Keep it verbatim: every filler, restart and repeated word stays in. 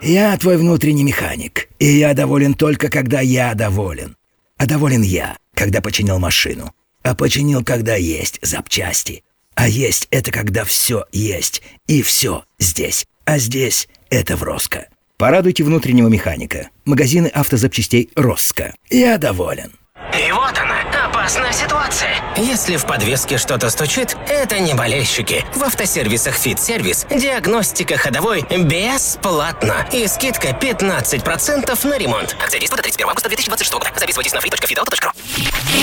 Я твой внутренний механик, и я доволен только, когда я доволен. А доволен я, когда починил машину. А починил, когда есть запчасти. А есть — это когда все есть, и все здесь. А здесь — это в Роско. Порадуйте внутреннего механика. Магазины автозапчастей Роско. Я доволен. И вот она, опасная ситуация. Если в подвеске что-то стучит, это не болельщики. В автосервисах «Фит-сервис» диагностика ходовой бесплатно. И скидка пятнадцать процентов на ремонт. Акция действует до тридцать первого августа две тысячи двадцать шестого года. Записывайтесь на free точка fit auto точка ru.